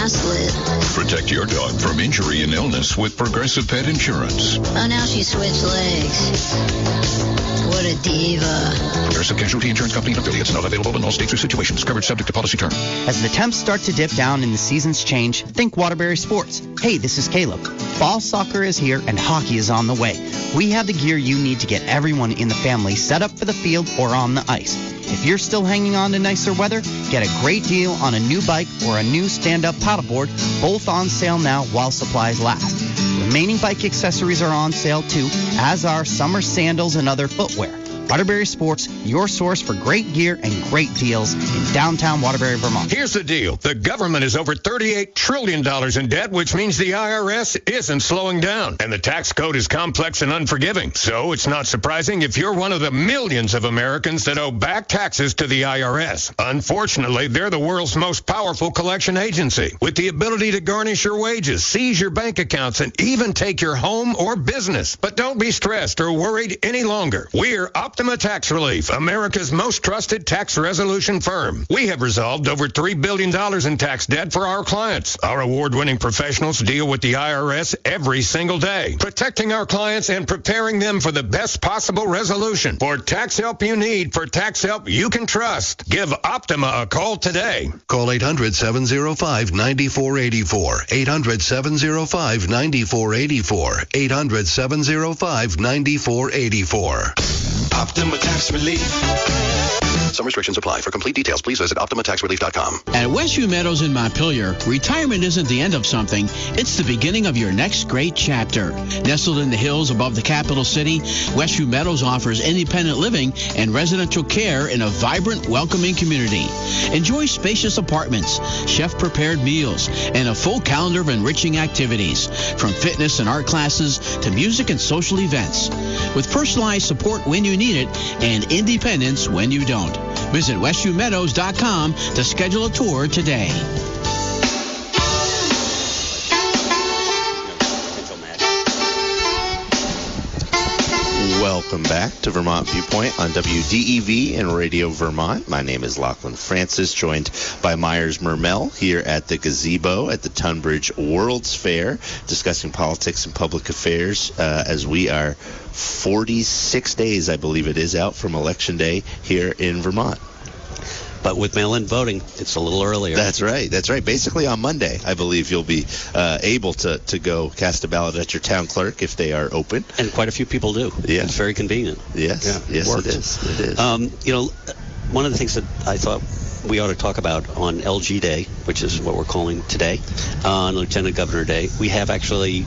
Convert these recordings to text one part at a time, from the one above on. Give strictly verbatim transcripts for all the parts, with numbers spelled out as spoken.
slid. Protect your dog from injury and illness with Progressive Pet Insurance. Oh, now she switched legs. What a diva. Progressive Casualty Insurance Company and affiliates, not available in all states or situations. Coverage subject to policy term. As the temps start to dip down and the seasons change, think Waterbury Sports. Hey, this is Caleb. Fall soccer is here and hockey is on the way. We have the gear you need to get everyone in the family set up for the field or on the ice. If you're still hanging on to nicer weather, get a great deal on a new bike or a new stand-up paddleboard, both on sale now while supplies last. Remaining bike accessories are on sale too, as are summer sandals and other footwear. Waterbury Sports, your source for great gear and great deals in downtown Waterbury, Vermont. Here's the deal. The government is over thirty-eight trillion dollars in debt, which means the I R S isn't slowing down. And the tax code is complex and unforgiving. So it's not surprising if you're one of the millions of Americans that owe back taxes to the I R S. Unfortunately, they're the world's most powerful collection agency, with the ability to garnish your wages, seize your bank accounts, and even take your home or business. But don't be stressed or worried any longer. We're Optima Tax Relief, America's most trusted tax resolution firm. We have resolved over three billion dollars in tax debt for our clients. Our award-winning professionals deal with the I R S every single day, protecting our clients and preparing them for the best possible resolution. For tax help you need, for tax help you can trust, give Optima a call today. Call eight hundred, seven oh five, nine four eight four. eight hundred, seven oh five, nine four eight four. eight hundred, seven oh five, nine four eight four. Optima Tax Relief. Some restrictions apply. For complete details, please visit Optima Tax Relief dot com. At Westview Meadows in Montpelier, retirement isn't the end of something. It's the beginning of your next great chapter. Nestled in the hills above the capital city, Westview Meadows offers independent living and residential care in a vibrant, welcoming community. Enjoy spacious apartments, chef-prepared meals, and a full calendar of enriching activities, from fitness and art classes to music and social events. With personalized support when you need it and independence when you don't. Visit westview meadows dot com to schedule a tour today. Welcome back to Vermont Viewpoint on W D E V and Radio Vermont. My name is Lachlan Francis, joined by Myers Mermel here at the Gazebo at the Tunbridge World's Fair, discussing politics and public affairs uh, as we are forty-six days, I believe it is, out from Election Day here in Vermont. But with mail-in voting, it's a little earlier. That's right. That's right. Basically on Monday, I believe you'll be uh, able to, to go cast a ballot at your town clerk if they are open. And quite a few people do. Yeah. It's very convenient. Yes. Yeah, yes, it, it is. It is. Um, you know, one of the things that I thought we ought to talk about on L G Day, which is what we're calling today, uh, on Lieutenant Governor Day, we have actually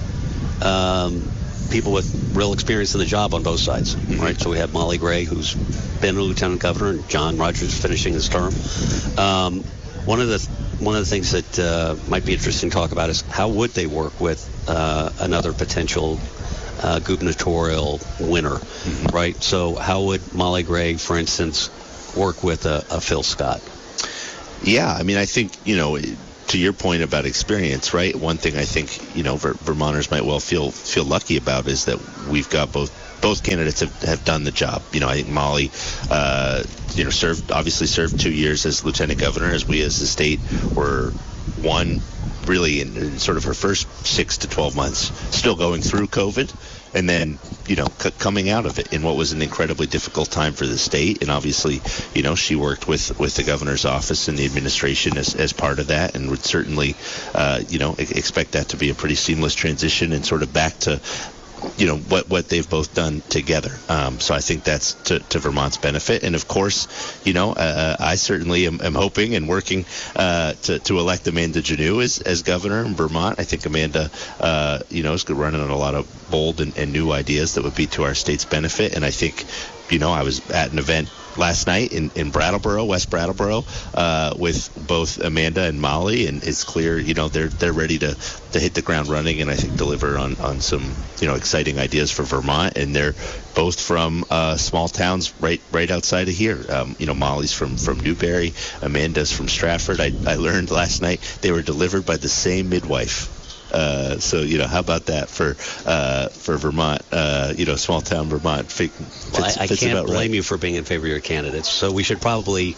um, people with real experience in the job on both sides, mm-hmm. right? So we have Molly Gray, who's been a lieutenant governor, and John Rogers finishing his term. Um, one of the one of the things that uh, might be interesting to talk about is how would they work with uh, another potential uh, gubernatorial winner, mm-hmm. right? So how would Molly Gray, for instance, work with a, a Phil Scott? Yeah, I mean, I think, you know, to your point about experience, right? One thing I think, you know, Ver- Vermonters might well feel feel lucky about is that we've got both both candidates have, have done the job. You know, I think Molly, uh, you know, served obviously served two years as lieutenant governor, as we as the state were one really in, in sort of her first six to twelve months, still going through COVID. And then, you know, c- coming out of it in what was an incredibly difficult time for the state. And obviously, you know, she worked with, with the governor's office and the administration as, as part of that, and would certainly, uh, you know, e- expect that to be a pretty seamless transition and sort of back to, you know, what, what they've both done together. Um, so I think that's to, to Vermont's benefit. And, of course, you know, uh, I certainly am, am hoping and working uh, to, to elect Amanda Janneau as, as governor in Vermont. I think Amanda, uh, you know, is running on a lot of bold and, and new ideas that would be to our state's benefit. And I think, you know, I was at an event last night in, in Brattleboro, West Brattleboro, uh, with both Amanda and Molly, and it's clear, you know, they're they're ready to, to hit the ground running and I think deliver on, on some, you know, exciting ideas for Vermont. And they're both from uh, small towns right right outside of here. Um, you know, Molly's from, from Newberry, Amanda's from Stratford. I, I learned last night they were delivered by the same midwife. Uh, so, you know, how about that for uh, for Vermont, uh, you know, small town Vermont? Fits, well, I, I fits can't about blame right. you for being in favor of your candidates. So we should probably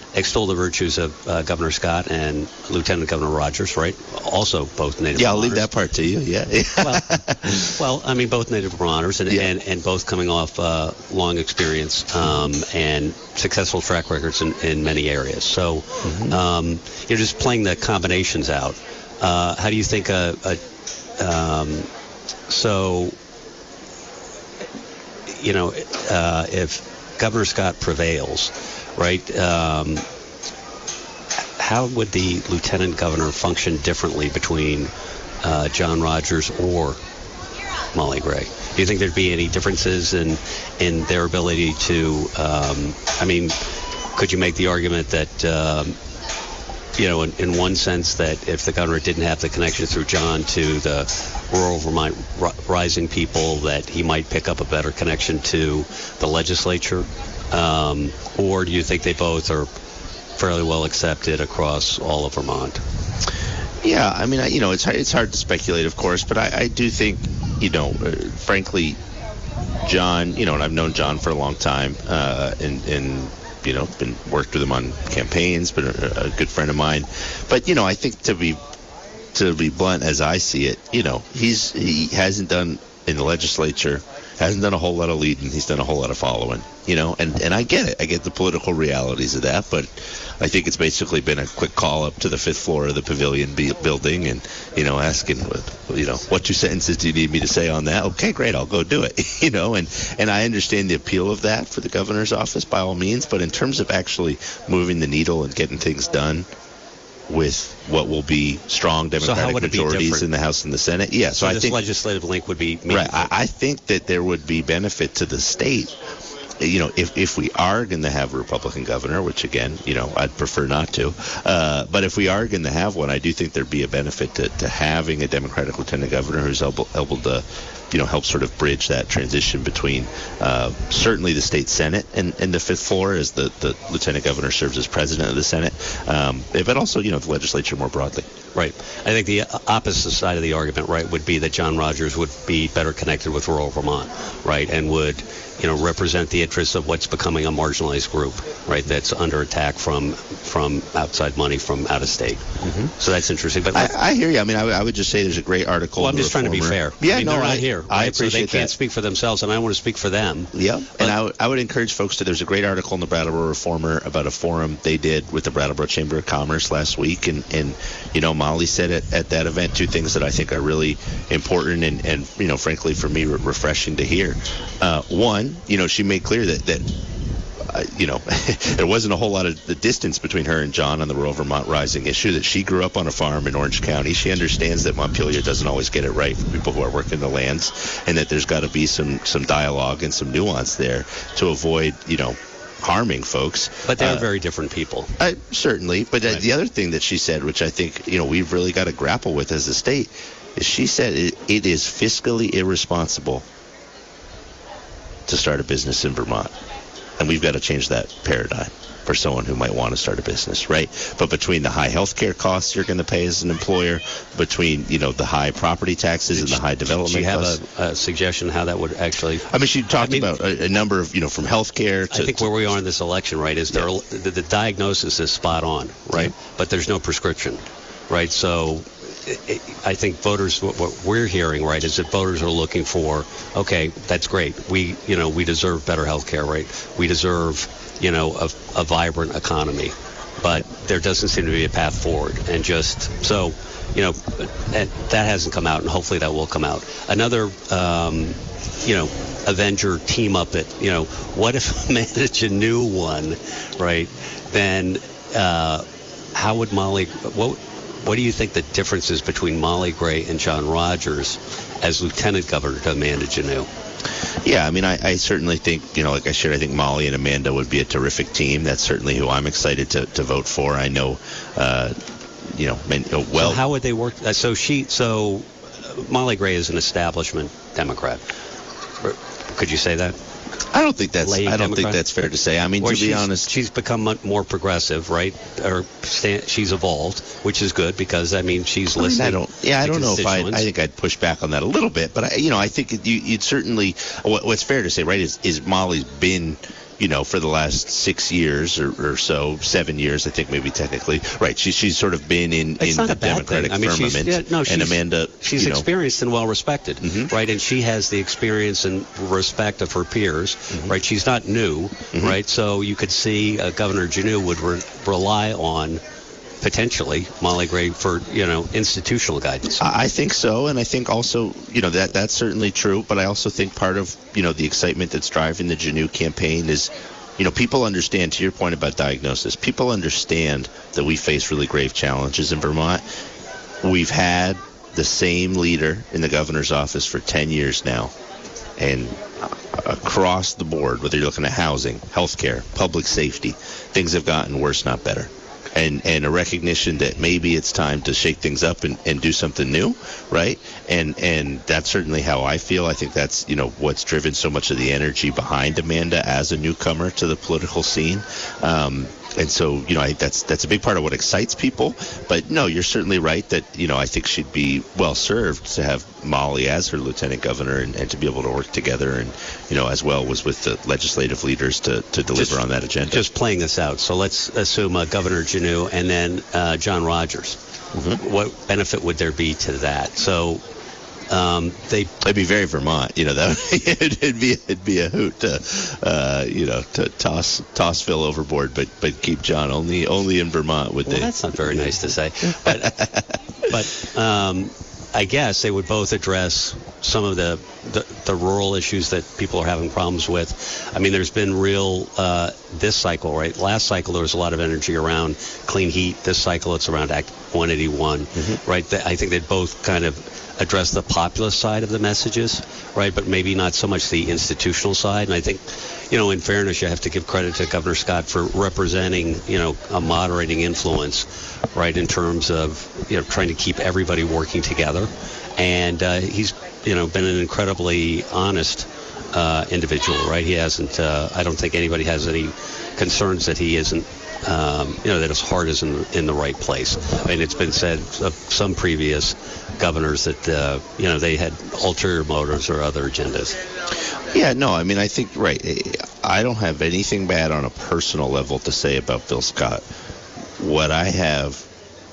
extol the virtues of uh, Governor Scott and Lieutenant Governor Rogers, right? Also both Native Yeah, I'll Vermonters. leave that part to you, yeah. well, well, I mean, both Native Vermonters and, Yeah. and, and both coming off uh, long experience um, and successful track records in, in many areas. So Mm-hmm. um, you're just playing the combinations out. Uh, how do you think a, a um, so, you know, uh, if Governor Scott prevails, right, um, how would the lieutenant governor function differently between uh, John Rogers or Molly Gray? Do you think there'd be any differences in in their ability to, um, I mean, could you make the argument that, um, you know, in, in one sense that if the governor didn't have the connection through John to the rural Vermont r- rising people, that he might pick up a better connection to the legislature? Um, or do you think they both are fairly well accepted across all of Vermont? Yeah, I mean, I, you know, it's hard, it's hard to speculate, of course, but I, I do think, you know, uh, frankly, John, you know, and I've known John for a long time, uh, and, and, you know, been worked with him on campaigns, been a, a good friend of mine. But, you know, I think to be to be blunt, as I see it, you know, he's he hasn't done in the legislature, hasn't done a whole lot of leading. He's done a whole lot of following, you know, and, and I get it. I get the political realities of that, but I think it's basically been a quick call up to the fifth floor of the Pavilion be- building and, you know, asking, you know, what two sentences do you need me to say on that? Okay, great, I'll go do it, you know, and, and I understand the appeal of that for the governor's office by all means, but in terms of actually moving the needle and getting things done with what will be strong Democratic so majorities in the House and the Senate. Yeah, so, so I this think legislative link would be meaningful. right. I, I think that there would be benefit to the state. You know, if if we are going to have a Republican governor, which again, you know, I'd prefer not to, uh, but if we are going to have one, I do think there'd be a benefit to, to having a Democratic lieutenant governor who's able, able to, you know, help sort of bridge that transition between uh, certainly the state Senate and, and the fifth floor, as the, the lieutenant governor serves as president of the Senate, um, but also, you know, the legislature more broadly. Right. I think the opposite side of the argument, right, would be that John Rogers would be better connected with rural Vermont, right, and would, you know, represent the interests of what's becoming a marginalized group, right, that's under attack from from outside money from out of state. Mm-hmm. So that's interesting. But I, I hear you. I mean, I, I would just say there's a great article. Well, in I'm the just trying to be Reformer. fair. Yeah, I mean, no, they're not I, here. Right? I appreciate so they can't that. speak for themselves, and I want to speak for them. Yeah, But, and I, w- I would encourage folks to. There's a great article in the Brattleboro Reformer about a forum they did with the Brattleboro Chamber of Commerce last week, and, and you know, Molly said at, at that event two things that I think are really important and, and you know, frankly, for me, re- refreshing to hear. Uh, one, you know, she made clear that that. Uh, you know, there wasn't a whole lot of the distance between her and John on the rural Vermont Rising issue, that she grew up on a farm in Orange County. She understands that Montpelier doesn't always get it right for people who are working the lands, and that there's got to be some, some dialogue and some nuance there to avoid, you know, harming folks. But they're uh, very different people. Uh, certainly. But uh, Right. the other thing that she said, which I think, you know, we've really got to grapple with as a state, is she said it, it is fiscally irresponsible to start a business in Vermont. And we've got to change that paradigm for someone who might want to start a business, right? But between the high health care costs you're going to pay as an employer, between, you know, the high property taxes Did and the she- high development Do you have costs. a, a suggestion how that would actually... I mean, she talked I mean- about a, a number of, you know, from health care to... I think to- where we are in this election, right, is there are, the, the diagnosis is spot on, right? But there's no prescription, right? So it, it, I think voters, what, what we're hearing, right, is that voters are looking for, okay, that's great. We, you know, we deserve better health care, right? We deserve, you know, a, a vibrant economy. But there doesn't seem to be a path forward. And just so, you know, that, that hasn't come out, and hopefully that will come out. Another, um, you know, Avenger team up it, you know, what if Manage a new one, right? Then uh, how would Molly, what, what do you think the difference is between Molly Gray and John Rogers as lieutenant governor to Amanda Janot? Yeah, I mean, I, I certainly think, you know, like I shared, I think Molly and Amanda would be a terrific team. That's certainly who I'm excited to, to vote for. I know, uh, you know, men, you know, well. So how would they work? Uh, so she, so uh, Molly Gray is an establishment Democrat. Could you say that? I don't think that's. Lay I don't Democrat? think that's fair to say. I mean, Or to be she's, honest, she's become much more progressive, right? Or sta- she's evolved, which is good because I mean she's I mean, listening. I don't. Yeah, I to don't know if I. I constituents. think I'd push back on that a little bit, but I, you know, I think you, you'd certainly. What, what's fair to say, right, is is Molly's been you know, for the last six years or, or so, seven years, I think maybe technically. Right. She, she's sort of been in, in the Democratic I mean, firmament. She's, yeah, no, she's, and Amanda, she's you know, experienced and well respected, mm-hmm. right? And she has the experience and respect of her peers, mm-hmm. right? She's not new, mm-hmm. right? So you could see uh, Governor Janu would re- rely on potentially Molly Gray for, you know, institutional guidance. I think so, and I think also, you know, that that's certainly true, but I also think part of, you know, the excitement that's driving the Janu campaign is, you know, people understand, to your point about diagnosis, people understand that we face really grave challenges in Vermont. We've had the same leader in the governor's office for ten years now, and across the board, whether you're looking at housing, healthcare, public safety, things have gotten worse, not better. And, and a recognition that maybe it's time to shake things up and, and do something new, right? And and that's certainly how I feel. I think that's, you know, what's driven so much of the energy behind Amanda as a newcomer to the political scene. Um, and so, you know, I, that's that's a big part of what excites people. But no, you're certainly right that, you know, I think she'd be well served to have Molly as her lieutenant governor and, and to be able to work together and, you know, as well was with the legislative leaders to, to deliver just, on that agenda. Just playing this out. So let's assume uh, Governor Janu and then uh, John Rogers. Mm-hmm. What benefit would there be to that? So um, they it'd be very Vermont, you know. That it'd be it'd be a hoot to, uh, you know, to toss toss Phil overboard, but but keep John only only in Vermont. Would well, they? That's not very nice to say, but but um, I guess they would both address some of the, the the rural issues that people are having problems with. I mean, there's been real uh, this cycle, right? Last cycle there was a lot of energy around clean heat. This cycle it's around Act one eighty-one, mm-hmm. right? I think they both kind of address the populist side of the messages, right? But maybe not so much the institutional side. And I think, you know, in fairness, you have to give credit to Governor Scott for representing, you know, a moderating influence, right, in terms of, you know, trying to keep everybody working together. And uh, he's, you know, been an incredibly honest uh, individual, right? He hasn't, uh, I don't think anybody has any concerns that he isn't, um, you know, that his heart is in, in the right place. I mean, it's been said of some previous governors that, uh, you know, they had ulterior motives or other agendas. Yeah, no, I mean, I think, right, I don't have anything bad on a personal level to say about Bill Scott. What I have,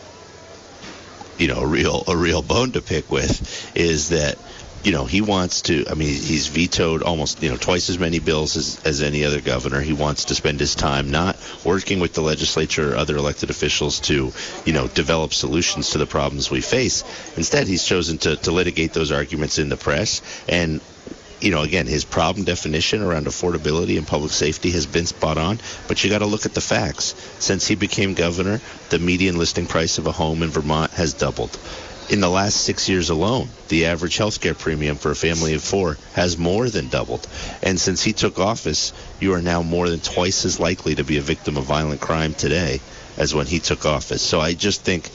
you know, a real a real bone to pick with is that, you know, he wants to, I mean, he's vetoed almost, you know, twice as many bills as, as any other governor. He wants to spend his time not working with the legislature or other elected officials to, you know, develop solutions to the problems we face. Instead, he's chosen to, to litigate those arguments in the press. And, you know, again, his problem definition around affordability and public safety has been spot on, but you got to look at the facts. Since he became governor, the median listing price of a home in Vermont has doubled. In the last six years alone, the average health care premium for a family of four has more than doubled. And since he took office, you are now more than twice as likely to be a victim of violent crime today as when he took office. So I just think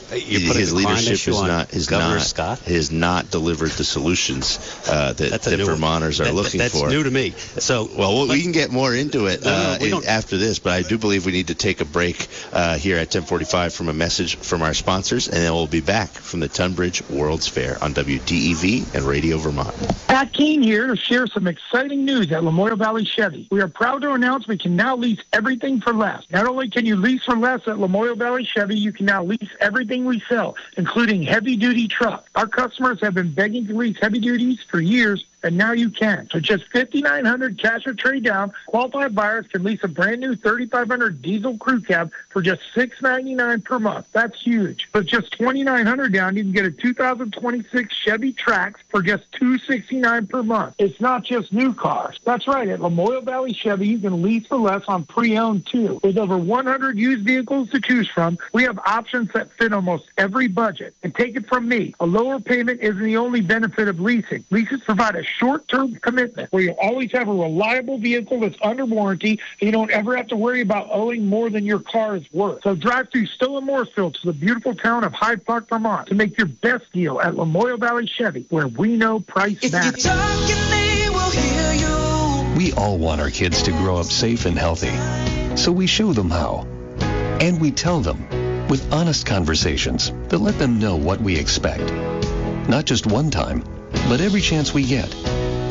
his leadership is not is Governor not Scott? has not delivered the solutions uh, that, that Vermonters are that, looking that's for. That's new to me. So well, we can get more into it no, no, uh, in, after this, but I do believe we need to take a break uh, here at ten forty-five from a message from our sponsors, and then we'll be back from the Tunbridge World's Fair on W D E V and Radio Vermont. Pat Keene here to share some exciting news at Lamoille Valley Chevy. We are proud to announce we can now lease everything for less. Not only can you lease for less at Lamoille Valley Chevy, you can now lease everything we sell, including heavy-duty trucks. Our customers have been begging to lease heavy duties for years, and now you can. For just five thousand nine hundred dollars cash or trade down, qualified buyers can lease a brand new three thousand five hundred dollars diesel crew cab for just six hundred ninety-nine dollars per month. That's huge. With just two thousand nine hundred dollars down, you can get a two thousand twenty-six Chevy Trax for just two hundred sixty-nine dollars per month. It's not just new cars. That's right. At Lamoille Valley Chevy, you can lease for less on pre-owned too. With over one hundred used vehicles to choose from, we have options that fit almost every budget. And take it from me, a lower payment isn't the only benefit of leasing. Leases provide a short-term commitment where you always have a reliable vehicle that's under warranty, and you don't ever have to worry about owing more than your car is worth. So drive through Stowe and Mooresville to the beautiful town of Hyde Park, Vermont to make your best deal at Lamoille Valley Chevy, where we know price If matters. you talk, they will hear you. We all want our kids to grow up safe and healthy, so we show them how. And we tell them with honest conversations that let them know what we expect. Not just one time, but every chance we get.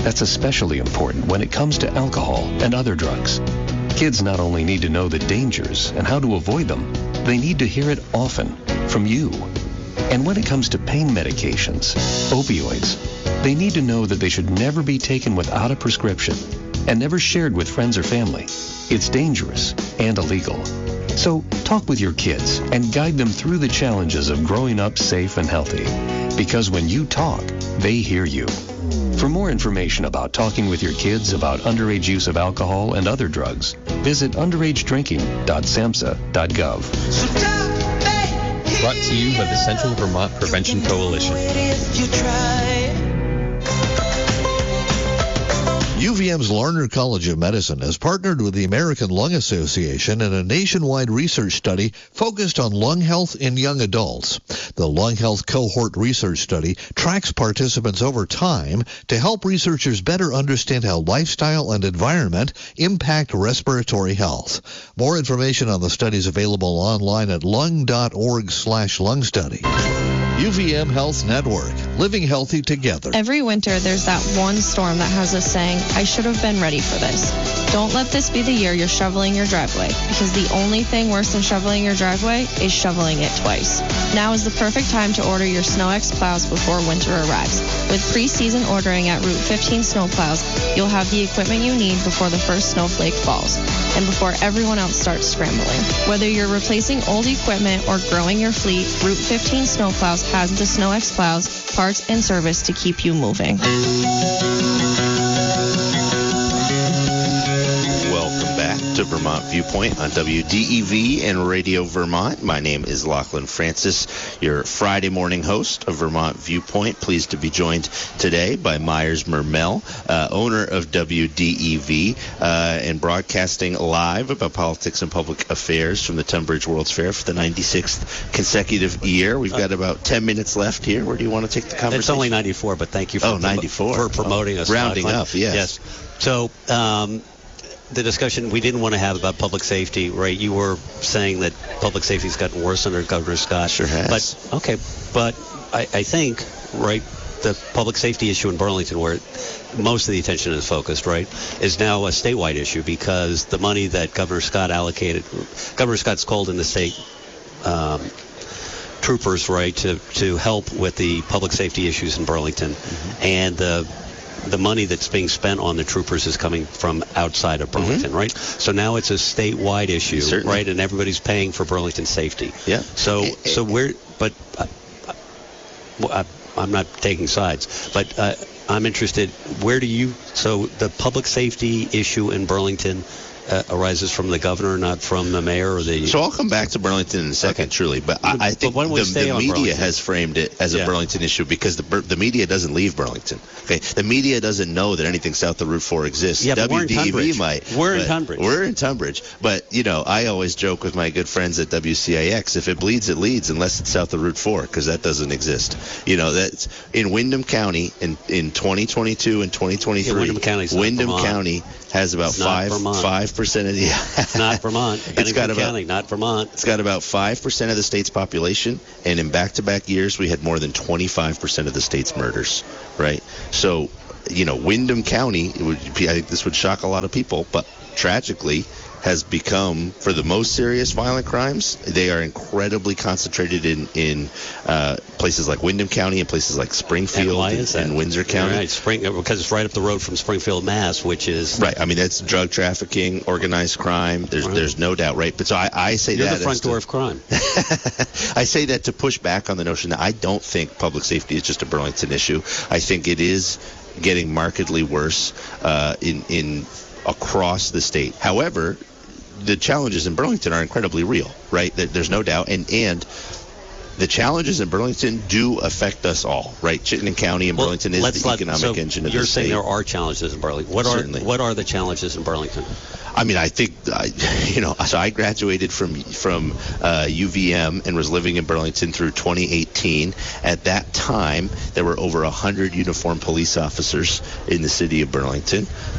That's especially important when it comes to alcohol and other drugs. Kids not only need to know the dangers and how to avoid them, they need to hear it often from you. And when it comes to pain medications, opioids, they need to know that they should never be taken without a prescription and never shared with friends or family. It's dangerous and illegal. So talk with your kids and guide them through the challenges of growing up safe and healthy. Because when you talk, they hear you. For more information about talking with your kids about underage use of alcohol and other drugs, visit underage drinking dot samhsa dot gov. Brought to you by the Central Vermont Prevention Coalition. U V M's Larner College of Medicine has partnered with the American Lung Association in a nationwide research study focused on lung health in young adults. The Lung Health Cohort Research Study tracks participants over time to help researchers better understand how lifestyle and environment impact respiratory health. More information on the study is available online at lung dot org slash lung study. U V M Health Network, living healthy together. Every winter, there's that one storm that has us saying, I should have been ready for this. Don't let this be the year you're shoveling your driveway, because the only thing worse than shoveling your driveway is shoveling it twice. Now is the perfect time to order your SnowX plows before winter arrives. With pre-season ordering at Route fifteen Snowplows, you'll have the equipment you need before the first snowflake falls, and before everyone else starts scrambling. Whether you're replacing old equipment or growing your fleet, Route fifteen Snowplows has the SnowX plows, parts, and service to keep you moving. Welcome back to Vermont Viewpoint on W D E V and Radio Vermont. My name is Lachlan Francis, your Friday morning host of Vermont Viewpoint. Pleased to be joined today by Myers Mermel, uh, owner of W D E V, uh, and broadcasting live about politics and public affairs from the Tunbridge World's Fair for the ninety-sixth consecutive year. We've got about ten minutes left here. Where do you want to take the conversation? It's only ninety-four, but thank you for, oh, ninety-four. for promoting oh, us. Rounding up, yes. Yes. So, um, the discussion we didn't want to have about public safety, right? You were saying that public safety has gotten worse under Governor Scott. Sure has. But, okay, but I, I think, right, the public safety issue in Burlington, where most of the attention is focused, right, is now a statewide issue because the money that Governor Scott allocated, Governor Scott's called in the state um, troopers, right, to, to help with the public safety issues in Burlington. Mm-hmm. And the the money that's being spent on the troopers is coming from outside of Burlington, mm-hmm. right? So now it's a statewide issue, Certainly. right? And everybody's paying for Burlington safety. Yeah. So, it, so we're, but uh, uh, I'm not taking sides, but uh, I'm interested. Where do you? So the public safety issue in Burlington Uh, arises from the governor, not from the mayor or the... So I'll come back to Burlington in a second, okay. truly, but I, I think but the, the media Burlington? has framed it as yeah. a Burlington issue because the the media doesn't leave Burlington. Okay, the media doesn't know that anything south of Route four exists. Yeah, but W D E V we're in Tunbridge. might. We're in Tunbridge. We're in Tunbridge, but you know, I always joke with my good friends at W C I X: if it bleeds, it leads, unless it's south of Route four, because that doesn't exist. You know, that's in Windham County in in twenty twenty-two and twenty twenty-three. Yeah, Windham County's Windham not County has about it's five five percent of the. It's not Vermont. It's got about County, not Vermont. It's got about five percent of the state's population, and in back-to-back years, we had more than twenty-five percent of the state's murders. Right. So, you know, Windham County. It would, I think this would shock a lot of people, but tragically, has become, for the most serious violent crimes, they are incredibly concentrated in in uh, places like Windham County and places like Springfield and, why is that? and Windsor County. Right, Spring, because it's right up the road from Springfield, Mass, which is right. I mean, that's drug trafficking, organized crime. There's right. there's no doubt, right? But so I, I say You're that the front door to, of crime. I say that to push back on the notion that I don't think public safety is just a Burlington issue. I think it is getting markedly worse uh, in in across the state. However, the challenges in Burlington are incredibly real, right? There's no doubt. And and the challenges in Burlington do affect us all, right? Chittenden County and well, Burlington is the let, economic so engine of the state. You're saying there are challenges in Burlington. What Certainly. are what are the challenges in Burlington? I mean, I think, I, you know, so I graduated from from uh, U V M and was living in Burlington through twenty eighteen. At that time, there were over one hundred uniformed police officers in the city of Burlington.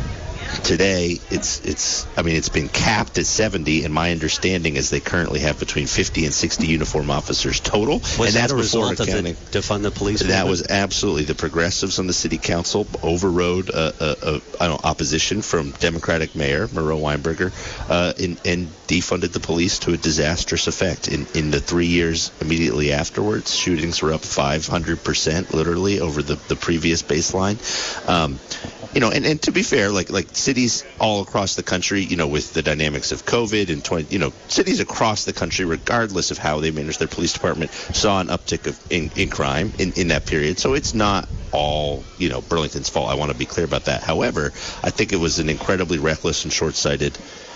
today, it's it's. I mean, it's been capped at seventy, and my understanding is they currently have between fifty and sixty uniform officers total. Was and that that's a result of accounting. the defund the police That movement? was absolutely the progressives on the city council overrode uh, uh, uh, I don't know, opposition from Democratic Mayor Miro Weinberger uh, in, and defunded the police to a disastrous effect. In in the three years immediately afterwards, shootings were up five hundred percent, literally, over the, the previous baseline. Um, you know, and, and to be fair, like like cities all across the country, you know, with the dynamics of COVID and twenty, you know, cities across the country, regardless of how they manage their police department, saw an uptick of in, in crime in, in that period. So it's not all, you know, Burlington's fault. I want to be clear about that. However, I think it was an incredibly reckless and short-sighted,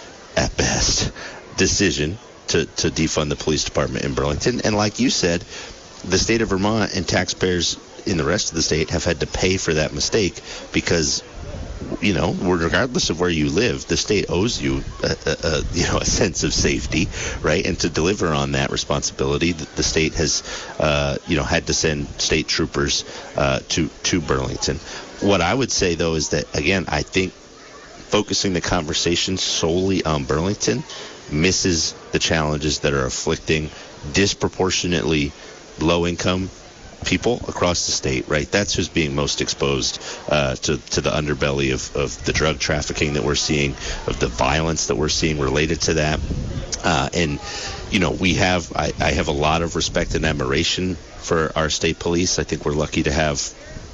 at best, decision to, to defund the police department in Burlington. And like you said, the state of Vermont and taxpayers in the rest of the state have had to pay for that mistake because, you know, regardless of where you live, the state owes you a, a, a you know a sense of safety, right? And to deliver on that responsibility, the, the state has uh, you know had to send state troopers uh, to to Burlington. What I would say though is that, again, I think focusing the conversation solely on Burlington misses the challenges that are afflicting disproportionately low-income people across the state, right? That's who's being most exposed uh, to, to the underbelly of, of the drug trafficking that we're seeing, of the violence that we're seeing related to that. Uh, and, you know, we have, I, I have a lot of respect and admiration for our state police. I think we're lucky to have,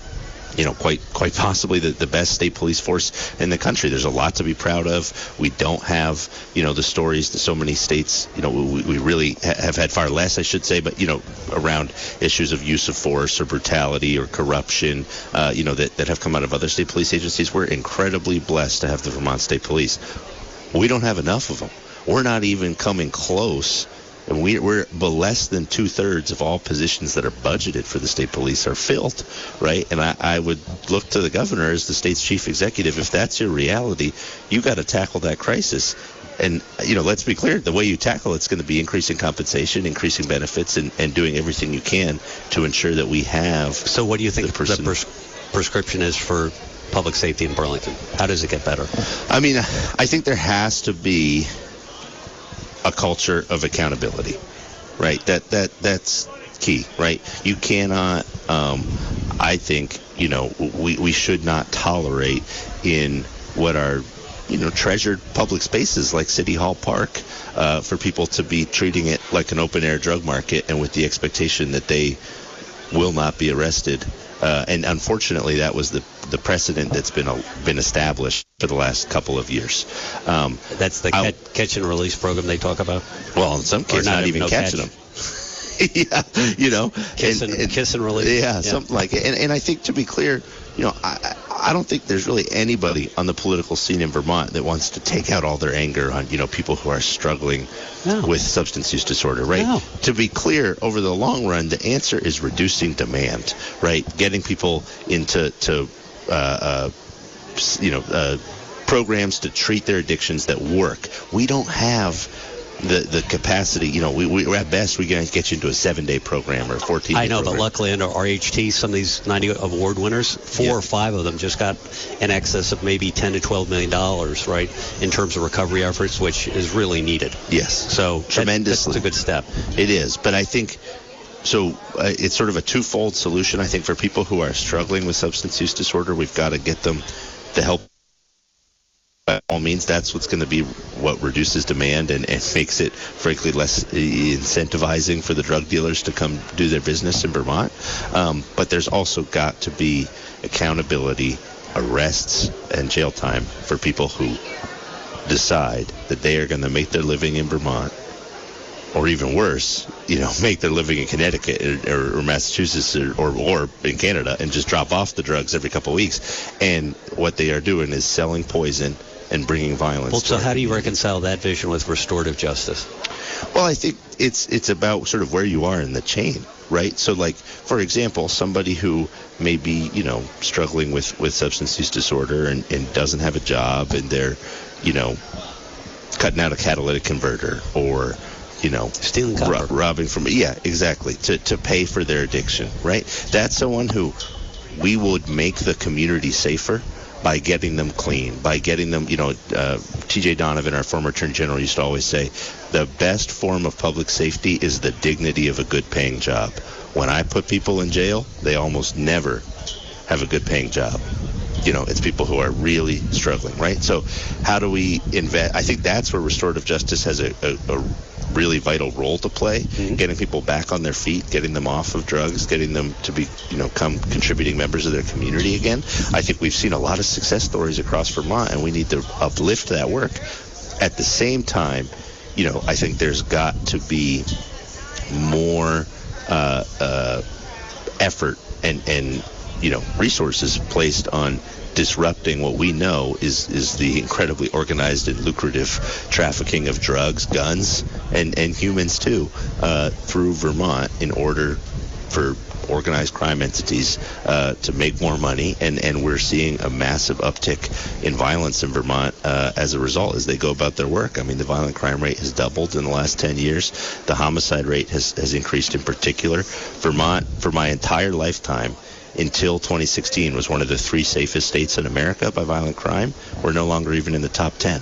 you know, quite quite possibly the, the best state police force in the country. There's a lot to be proud of. We don't have, you know, the stories that so many states, you know, we, we really ha- have had far less, I should say, but, you know, around issues of use of force or brutality or corruption, uh, you know, that, that have come out of other state police agencies. We're incredibly blessed to have the Vermont State Police. We don't have enough of them. We're not even coming close. And we, we're but less than two-thirds of all positions that are budgeted for the state police are filled, right? And I, I would look to the governor as the state's chief executive. If that's your reality, you got to tackle that crisis. And, you know, let's be clear, the way you tackle it's going to be increasing compensation, increasing benefits, and, and doing everything you can to ensure that we have. So what do you think the, person, the pres- prescription is for public safety in Burlington? How does it get better? I mean, I think there has to be a culture of accountability, right? That that that's key, right? You cannot, um, I think, you know, we, we should not tolerate in what are, you know, treasured public spaces like City Hall Park uh, for people to be treating it like an open-air drug market and with the expectation that they will not be arrested. Uh, and unfortunately, that was the the precedent that's been uh, been established for the last couple of years. Um, that's the catch, catch and release program they talk about? Well, in some cases, not, not even no catching catch. them. yeah, you know. Kiss and, and, kiss and release. Yeah, yeah, something like it. And, and I think, to be clear, you know, I, I don't think there's really anybody on the political scene in Vermont that wants to take out all their anger on, you know, people who are struggling no. with substance use disorder, right? No. To be clear, over the long run, the answer is reducing demand, right? Getting people into to, uh, uh, you know, uh, programs to treat their addictions that work. We don't have the the capacity, you know, we, we at best we can get you into a seven-day program or a fourteen-day I know, program. But luckily under R H T, some of these ninety award winners, four yeah. or five of them just got in excess of maybe ten to twelve million dollars, right, in terms of recovery efforts, which is really needed. Yes. So tremendously. That, that's a good step. It is, but I think so. Uh, it's sort of a twofold solution. I think for people who are struggling with substance use disorder, we've got to get them the help. By all means, that's what's going to be what reduces demand and, and makes it, frankly, less incentivizing for the drug dealers to come do their business in Vermont. Um, but there's also got to be accountability, arrests, and jail time for people who decide that they are going to make their living in Vermont, or even worse, you know, make their living in Connecticut or, or Massachusetts or, or, or in Canada and just drop off the drugs every couple of weeks. And what they are doing is selling poison and bringing violence. Well, so how do you reconcile that vision with restorative justice? Well, I think it's it's about sort of where you are in the chain, right? So, like, for example, somebody who may be, you know, struggling with, with substance use disorder and, and doesn't have a job and they're, you know, cutting out a catalytic converter or, you know, stealing copper. Ro- robbing from, yeah, exactly, to, to pay for their addiction, right? That's someone who we would make the community safer by getting them clean, by getting them, you know, uh, T J Donovan, our former Attorney General, used to always say, the best form of public safety is the dignity of a good-paying job. When I put people in jail, they almost never have a good-paying job. You know, it's people who are really struggling, right? So how do we invest? I think that's where restorative justice has a, a, a really vital role to play, mm-hmm. getting people back on their feet, getting them off of drugs, getting them to be, you know, come contributing members of their community again. I think we've seen a lot of success stories across Vermont, and we need to uplift that work. At the same time, you know, I think there's got to be more uh, uh, effort and, and, you know, resources placed on disrupting what we know is, is the incredibly organized and lucrative trafficking of drugs, guns, and, and humans too, uh, through Vermont in order for organized crime entities uh, to make more money. And, and we're seeing a massive uptick in violence in Vermont uh, as a result as they go about their work. I mean, the violent crime rate has doubled in the last ten years. The homicide rate has, has increased in particular. Vermont, for my entire lifetime, until twenty sixteen, was one of the three safest states in America by violent crime. We're no longer even in the top ten.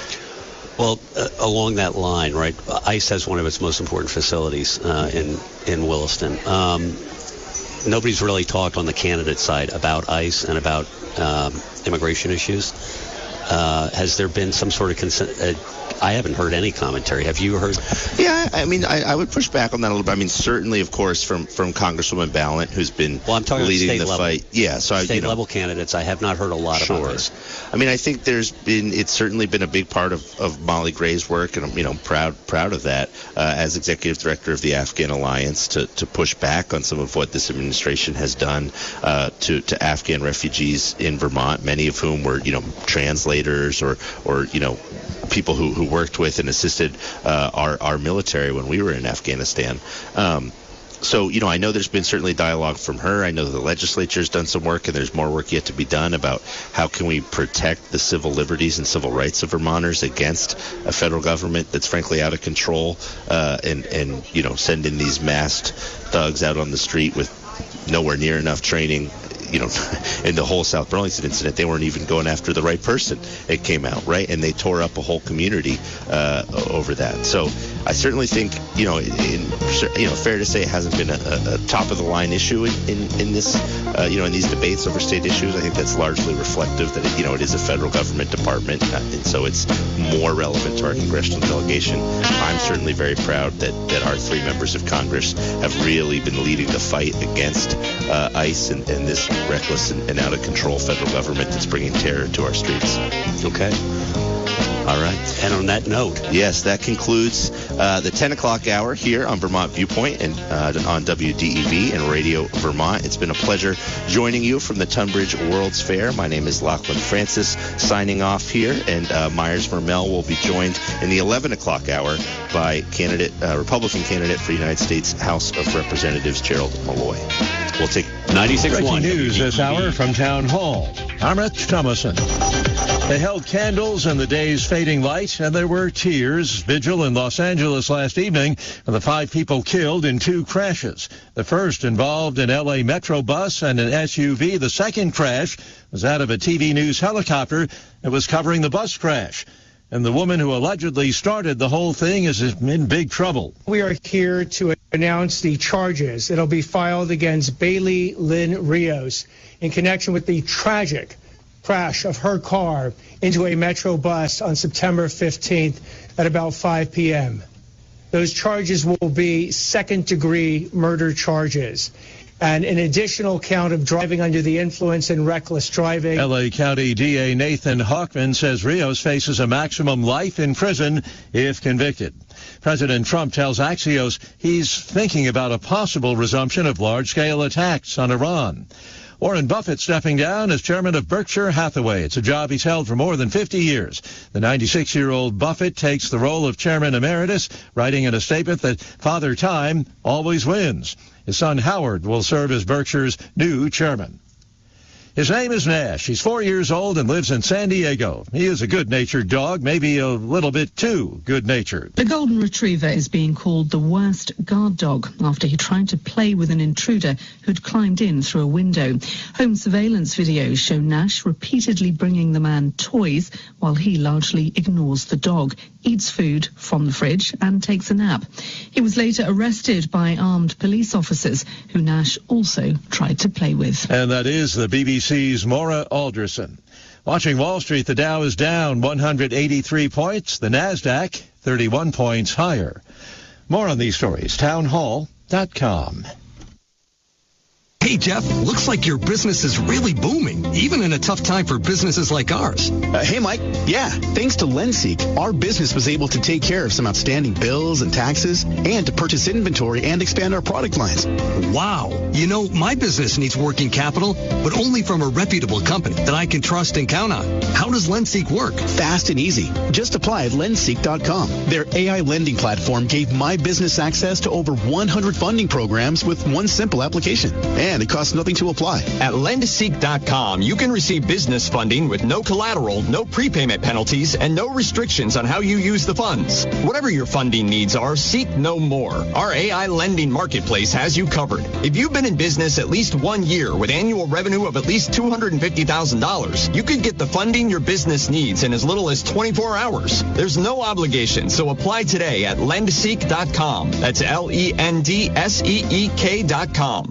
Well, uh, along that line, right, ICE has one of its most important facilities uh, in, in Williston. Um, nobody's really talked on the candidate side about ICE and about um, immigration issues. Uh, has there been some sort of consent? Uh, I haven't heard any commentary. Have you heard? Yeah, I mean, I, I would push back on that a little bit. I mean, certainly, of course, from, from Congresswoman Ballant, who's been well, I'm talking leading state the level. fight. Yeah, so state I, you know, level candidates. I have not heard a lot sure. about this. I mean, I think there's been it's certainly been a big part of, of Molly Gray's work, and I'm you know proud proud of that uh, as executive director of the Afghan Alliance to, to push back on some of what this administration has done uh, to to Afghan refugees in Vermont, many of whom were you know translators or or you know. people who, who worked with and assisted uh, our, our military when we were in Afghanistan. Um, so, you know, I know there's been certainly dialogue from her. I know the legislature has done some work, and there's more work yet to be done about how can we protect the civil liberties and civil rights of Vermonters against a federal government that's frankly out of control uh, and, and, you know, send in these masked thugs out on the street with nowhere near enough training. You know, in the whole South Burlington incident, they weren't even going after the right person. It came out, right? And they tore up a whole community uh, over that. So I certainly think, you know, in, you know, fair to say it hasn't been a, a top-of-the-line issue in, in, in this, uh, you know, in these debates over state issues. I think that's largely reflective that, it, you know, it is a federal government department, uh, and so it's more relevant to our congressional delegation. I'm certainly very proud that, that our three members of Congress have really been leading the fight against uh, ICE and, and this reckless and, and out of control federal government that's bringing terror to our streets. Okay. All right. And on that note, yes, that concludes uh, the ten o'clock hour here on Vermont Viewpoint and uh, on W D E V and Radio Vermont. It's been a pleasure joining you from the Tunbridge World's Fair. My name is Lachlan Francis, signing off here, and uh, Myers Mermel will be joined in the eleven o'clock hour by candidate, uh, Republican candidate for United States House of Representatives, Gerald Malloy. We'll take ninety-six point one. Breaking news this hour from Town Hall. I'm Rich Thomason. They held candles in the day's fading light, and there were tears. Vigil in Los Angeles last evening for the five people killed in two crashes. The first involved an L A Metro bus and an S U V. The second crash was that of a T V News helicopter that was covering the bus crash. And the woman who allegedly started the whole thing is in big trouble. We are here to announce the charges that'll be filed against Bailey Lynn Rios in connection with the tragic crash of her car into a Metro bus on September fifteenth at about five p.m. Those charges will be second-degree murder charges and an additional count of driving under the influence and reckless driving. L A County D A Nathan Hawkman says Rios faces a maximum life in prison if convicted. President Trump tells Axios he's thinking about a possible resumption of large-scale attacks on Iran. Warren Buffett stepping down as chairman of Berkshire Hathaway. It's a job he's held for more than fifty years. The ninety-six-year-old Buffett takes the role of chairman emeritus, writing in a statement that Father Time always wins. His son Howard will serve as Berkshire's new chairman. His name is Nash. He's four years old and lives in San Diego. He is a good-natured dog, maybe a little bit too good-natured. The Golden Retriever is being called the worst guard dog after he tried to play with an intruder who'd climbed in through a window. Home surveillance videos show Nash repeatedly bringing the man toys while he largely ignores the dog, eats food from the fridge and takes a nap. He was later arrested by armed police officers who Nash also tried to play with. And that is the B B C's Maura Alderson. Watching Wall Street, the Dow is down one hundred eighty-three points, the NASDAQ thirty-one points higher. More on these stories, town hall dot com. Hey, Jeff, looks like your business is really booming, even in a tough time for businesses like ours. Uh, hey, Mike. Yeah, thanks to LendSeek, our business was able to take care of some outstanding bills and taxes and to purchase inventory and expand our product lines. Wow. You know, my business needs working capital, but only from a reputable company that I can trust and count on. How does LendSeek work? Fast and easy. Just apply at lendseek dot com. Their A I lending platform gave my business access to over one hundred funding programs with one simple application. And it costs nothing to apply. At lendseek dot com, you can receive business funding with no collateral, no prepayment penalties, and no restrictions on how you use the funds. Whatever your funding needs are, seek no more. Our A I lending marketplace has you covered. If you've been in business at least one year with annual revenue of at least two hundred fifty thousand dollars, you could get the funding your business needs in as little as twenty-four hours. There's no obligation, so apply today at lendseek dot com. That's L E N D S E E K dot com.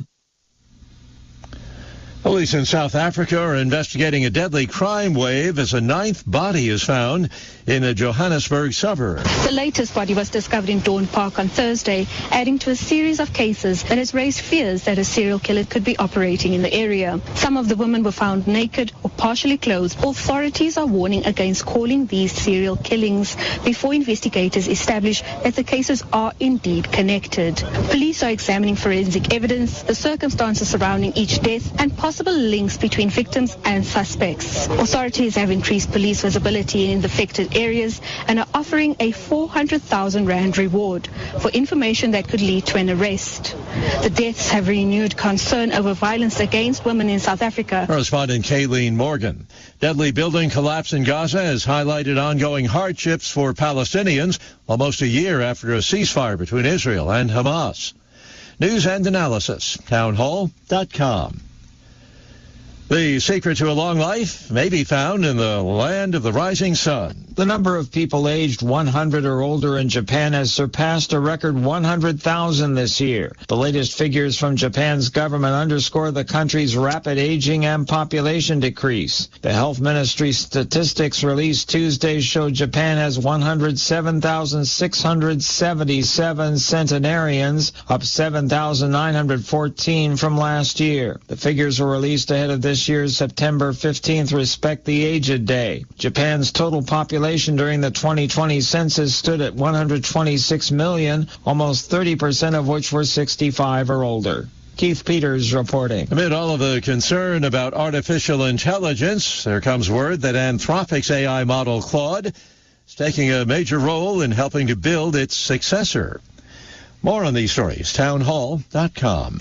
Police in South Africa are investigating a deadly crime wave as a ninth body is found in a Johannesburg suburb. The latest body was discovered in Dawn Park on Thursday, adding to a series of cases that has raised fears that a serial killer could be operating in the area. Some of the women were found naked or partially clothed. Authorities are warning against calling these serial killings before investigators establish that the cases are indeed connected. Police are examining forensic evidence, the circumstances surrounding each death, and possible links between victims and suspects. Authorities have increased police visibility in the affected areas and are offering a four hundred thousand rand reward for information that could lead to an arrest. The deaths have renewed concern over violence against women in South Africa. Correspondent Kayleen Morgan. Deadly building collapse in Gaza has highlighted ongoing hardships for Palestinians almost a year after a ceasefire between Israel and Hamas. News and analysis, town hall dot com. The secret to a long life may be found in the land of the rising sun. The number of people aged one hundred or older in Japan has surpassed a record one hundred thousand this year. The latest figures from Japan's government underscore the country's rapid aging and population decrease. The health ministry's statistics released Tuesday showed Japan has one hundred seven thousand six hundred seventy-seven centenarians, up seven thousand nine hundred fourteen from last year. The figures were released ahead of this year's September fifteenth Respect the Aged Day. Japan's total population during the twenty twenty census stood at one hundred twenty-six million, almost thirty percent of which were sixty-five or older. Keith Peters reporting. Amid all of the concern about artificial intelligence, there comes word that Anthropic's A I model Claude is taking a major role in helping to build its successor. More on these stories, town hall dot com.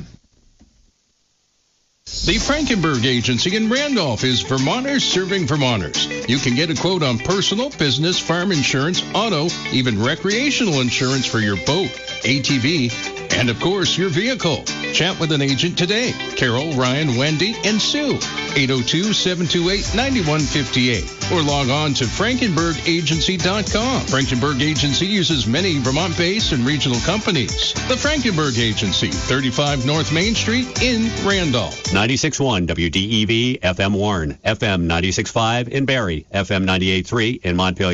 The Frankenberg Agency in Randolph is Vermonters serving Vermonters. You can get a quote on personal, business, farm insurance, auto, even recreational insurance for your boat, A T V, and of course your vehicle. Chat with an agent today. Carol, Ryan, Wendy, and Sue. eight oh two, seven two eight, nine one five eight. Or log on to frankenberg agency dot com. Frankenberg Agency uses many Vermont-based and regional companies. The Frankenberg Agency, thirty-five North Main Street in Randolph. ninety-six point one W D E V, F M Warren, F M ninety-six point five in Barrie, F M ninety-eight point three in Montpelier.